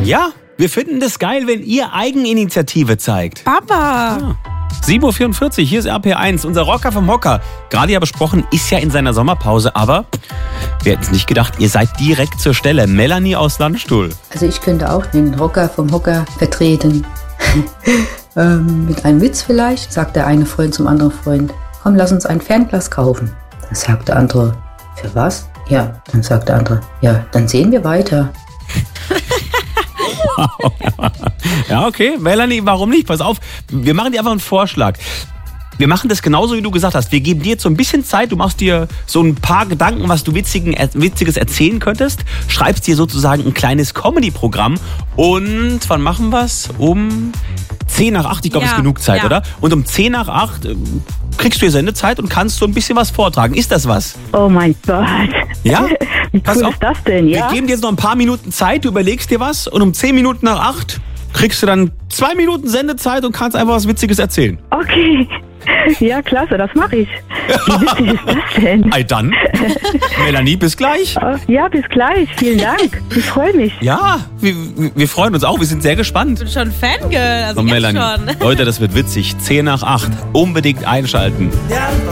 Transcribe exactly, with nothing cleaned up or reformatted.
Ja, wir finden das geil, wenn ihr Eigeninitiative zeigt. Papa! Ja. sieben Uhr vierundvierzig, hier ist R P eins. Unser Rocker vom Hocker, gerade ja besprochen, ist ja in seiner Sommerpause. Aber wir hätten es nicht gedacht, ihr seid direkt zur Stelle. Melanie aus Landstuhl. Also ich könnte auch den Rocker vom Hocker vertreten. ähm, mit einem Witz vielleicht, sagt der eine Freund zum anderen Freund. Komm, lass uns ein Fernglas kaufen. Dann sagt der andere, für was? Ja, dann sagt der andere, ja, dann sehen wir weiter. Ja, okay. Melanie, warum nicht? Pass auf, wir machen dir einfach einen Vorschlag. Wir machen das genauso, wie du gesagt hast. Wir geben dir jetzt so ein bisschen Zeit. Du machst dir so ein paar Gedanken, was du witzigen, Witziges erzählen könntest. Schreibst dir sozusagen ein kleines Comedy-Programm. Und wann machen wir es? Um zehn nach acht. Ich glaube, Ja, ist genug Zeit, ja. oder? Und um zehn nach acht ähm, kriegst du hier Sendezeit und kannst so ein bisschen was vortragen. Ist das was? Oh mein Gott. Ja? Wie Pass cool auf. ist das denn, ja? Wir geben dir jetzt noch ein paar Minuten Zeit. Du überlegst dir was. Und um zehn Minuten nach acht kriegst du dann zwei Minuten Sendezeit und kannst einfach was Witziges erzählen. Okay. Ja, klasse, das mache ich. Wie witzig ist das denn? Ei, dann. Melanie, bis gleich. Oh, ja, bis gleich. Vielen Dank. Ich freue mich. Ja, wir, wir freuen uns auch. Wir sind sehr gespannt. Ich bin schon Fangirl, also Und jetzt Melanie, schon. Leute, das wird witzig. zehn nach acht. Unbedingt einschalten. Ja,